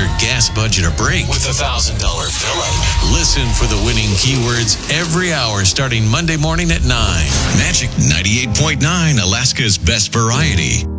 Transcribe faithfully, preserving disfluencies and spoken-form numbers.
gas budget a break with a one thousand dollars fill-up. Listen for the winning keywords every hour starting Monday morning at nine. Magic ninety-eight point nine, Alaska's best variety.